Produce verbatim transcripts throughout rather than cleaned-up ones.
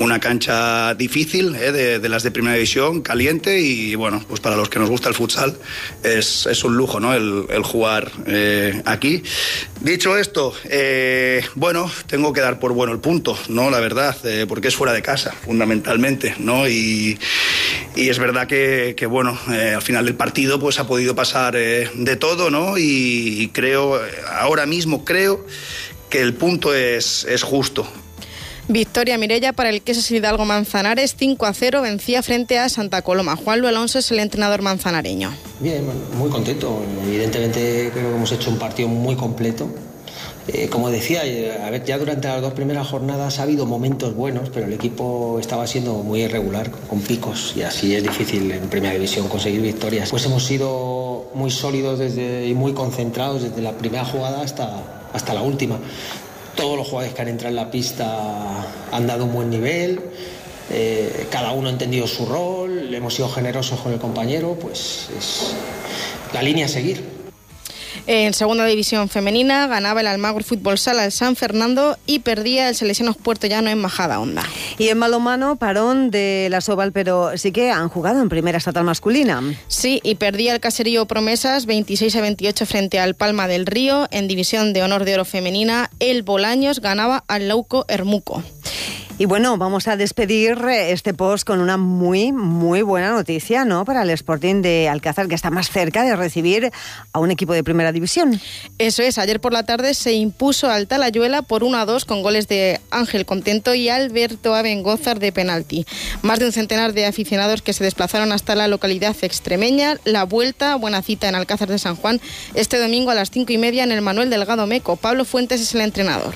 una cancha difícil, eh, de, de las de primera división, caliente, y bueno, pues para los que nos gusta el futsal es, es un lujo, ¿no? el, el jugar eh, aquí. Dicho esto, eh, bueno, tengo que dar por bueno el punto, ¿no? La verdad, eh, porque es fuera de casa, fundamentalmente, ¿no? Y, y es verdad que, que bueno, eh, al final del partido pues ha podido pasar eh, de todo, ¿no? Y, y creo, ahora mismo creo que el punto es, es justo. Victoria, Mireia, para el Quesos Hidalgo Manzanares, cinco a cero, vencía frente a Santa Coloma. Juan Luis Alonso es el entrenador manzanareño. Bien, muy contento. Evidentemente creo que hemos hecho un partido muy completo. Eh, como decía, a ver, ya durante las dos primeras jornadas ha habido momentos buenos, pero el equipo estaba siendo muy irregular, con picos, y así es difícil en Primera División conseguir victorias. Pues hemos sido muy sólidos desde, y muy concentrados desde la primera jugada hasta, hasta la última. Todos los jugadores que han entrado en la pista han dado un buen nivel, eh, cada uno ha entendido su rol, hemos sido generosos con el compañero, pues es la línea a seguir. En segunda división femenina ganaba el Almagro Fútbol Sala el San Fernando y perdía el Salesianos Puerto Llano en Majadahonda. Y en balonmano, parón de la Soval, pero sí que han jugado en primera estatal masculina. Sí, y perdía el Caserío Promesas veintiséis a veintiocho frente al Palma del Río. En división de honor de oro femenina, el Bolaños ganaba al Lauco Hermuco. Y bueno, vamos a despedir este post con una muy, muy buena noticia, ¿no? Para el Sporting de Alcázar, que está más cerca de recibir a un equipo de primera división. Eso es, ayer por la tarde se impuso al Talayuela por uno a dos con goles de Ángel Contento y Alberto Abengózar de penalti. Más de un centenar de aficionados que se desplazaron hasta la localidad extremeña. La vuelta, buena cita en Alcázar de San Juan, este domingo a las cinco y media en el Manuel Delgado Meco. Pablo Fuentes es el entrenador.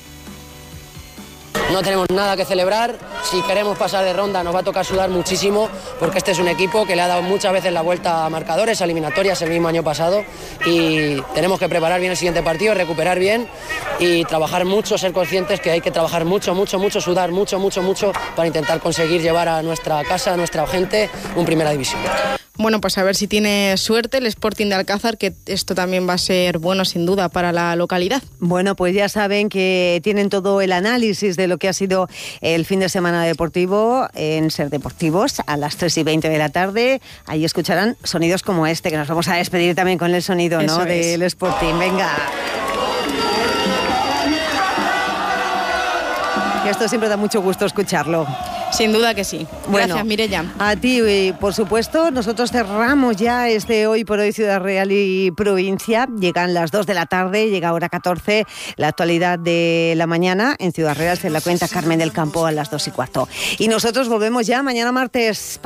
No tenemos nada que celebrar, si queremos pasar de ronda nos va a tocar sudar muchísimo porque este es un equipo que le ha dado muchas veces la vuelta a marcadores, a eliminatorias el mismo año pasado y tenemos que preparar bien el siguiente partido, recuperar bien y trabajar mucho, ser conscientes que hay que trabajar mucho, mucho, mucho, sudar mucho, mucho, mucho para intentar conseguir llevar a nuestra casa, a nuestra gente, un Primera División. Bueno, pues a ver si tiene suerte el Sporting de Alcázar, que esto también va a ser bueno sin duda para la localidad. Bueno, pues ya saben que tienen todo el análisis de lo que ha sido el fin de semana deportivo en Ser Deportivos a las tres y veinte de la tarde. Ahí escucharán sonidos como este, que nos vamos a despedir también con el sonido, ¿no? Eso es. Del Sporting. Venga. Que esto siempre da mucho gusto escucharlo. Sin duda que sí. Bueno, gracias, Mireia. A ti, y por supuesto, nosotros cerramos ya este Hoy por Hoy Ciudad Real y Provincia. Llegan las dos de la tarde, llega hora catorce, la actualidad de la mañana. En Ciudad Real se la cuenta Carmen del Campo a las dos y cuarto. Y nosotros volvemos ya mañana martes.